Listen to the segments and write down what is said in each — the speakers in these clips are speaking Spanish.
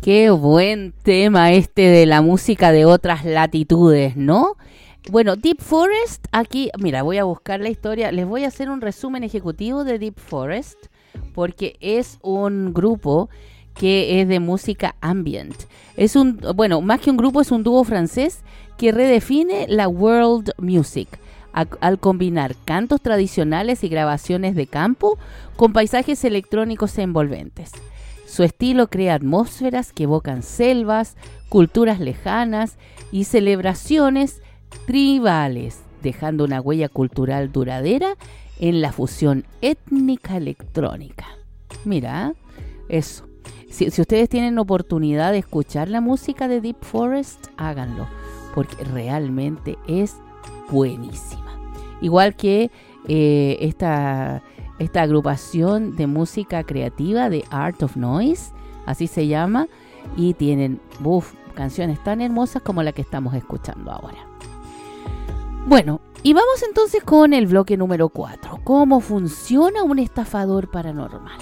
Qué buen tema este de la música de otras latitudes, ¿no? Bueno, Deep Forest, aquí, mira, voy a buscar la historia, les voy a hacer un resumen ejecutivo de Deep Forest, porque es un grupo que es de música ambient. Es más que un grupo, es un dúo francés que redefine la world music al combinar cantos tradicionales y grabaciones de campo con paisajes electrónicos envolventes. Su estilo crea atmósferas que evocan selvas, culturas lejanas y celebraciones tribales, dejando una huella cultural duradera en la fusión étnica electrónica. Mira, eso. Si ustedes tienen oportunidad de escuchar la música de Deep Forest, háganlo, porque realmente es buenísima. Igual que esta agrupación de música creativa de Art of Noise, así se llama, y tienen canciones tan hermosas como la que estamos escuchando ahora. Bueno, y vamos entonces con el bloque número 4. ¿Cómo funciona un estafador paranormal?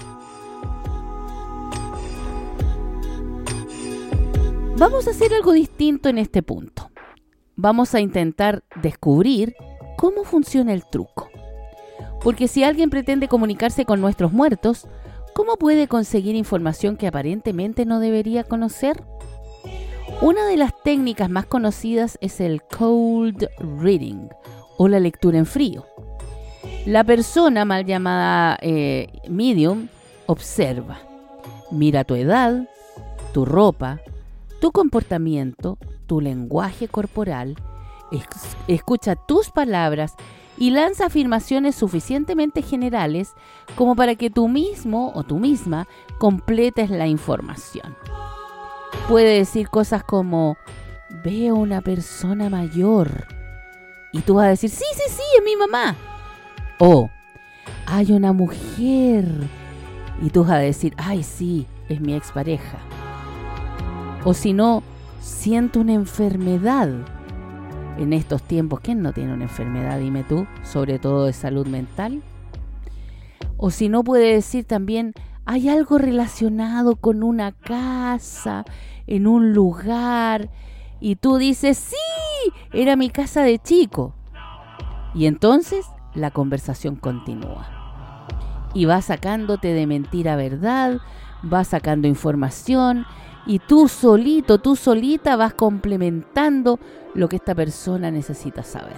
Vamos a hacer algo distinto en este punto. Vamos a intentar descubrir cómo funciona el truco. Porque si alguien pretende comunicarse con nuestros muertos, ¿cómo puede conseguir información que aparentemente no debería conocer? Una de las técnicas más conocidas es el cold reading o la lectura en frío. La persona, mal llamada medium, observa, mira tu edad, tu ropa, tu comportamiento, tu lenguaje corporal, escucha tus palabras y lanza afirmaciones suficientemente generales como para que tú mismo o tú misma completes la información. Puede decir cosas como, veo una persona mayor. Y tú vas a decir, sí, es mi mamá. O, hay una mujer. Y tú vas a decir, ay, sí, es mi expareja. O si no, siento una enfermedad. En estos tiempos, ¿quién no tiene una enfermedad? Dime tú, sobre todo de salud mental. O si no, puede decir también, hay algo relacionado con una casa, en un lugar. Y tú dices, sí, era mi casa de chico. Y entonces la conversación continúa. Y va sacándote de mentira a verdad, va sacando información. Y tú solito, tú solita vas complementando lo que esta persona necesita saber.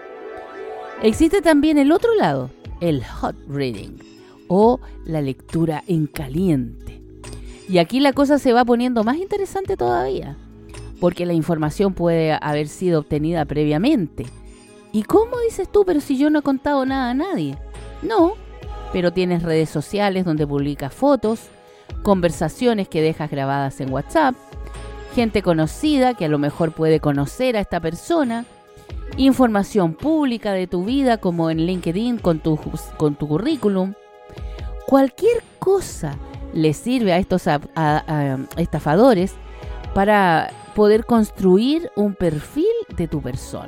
Existe también el otro lado, el hot reading o la lectura en caliente. Y aquí la cosa se va poniendo más interesante todavía, porque la información puede haber sido obtenida previamente. ¿Y cómo dices tú? Pero si yo no he contado nada a nadie. No, pero tienes redes sociales donde publicas fotos, conversaciones que dejas grabadas en WhatsApp, gente conocida que a lo mejor puede conocer a esta persona, información pública de tu vida como en LinkedIn con tu currículum. Cualquier cosa le sirve a estos estafadores para poder construir un perfil de tu persona.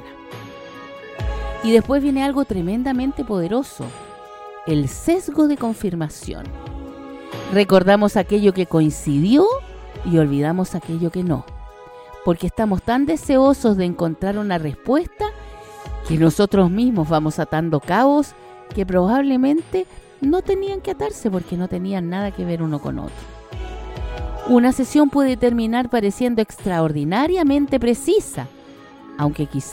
Y después viene algo tremendamente poderoso, el sesgo de confirmación. Recordamos aquello que coincidió y olvidamos aquello que no, porque estamos tan deseosos de encontrar una respuesta que nosotros mismos vamos atando cabos que probablemente no tenían que atarse porque no tenían nada que ver uno con otro. Una sesión puede terminar pareciendo extraordinariamente precisa, aunque